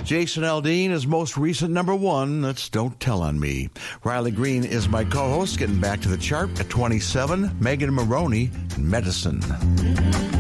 Jason Aldean is most recent number 1. That's Don't Tell on Me. Riley Green is my co-host, getting back to the chart at 27. Megan Maroney, Medicine.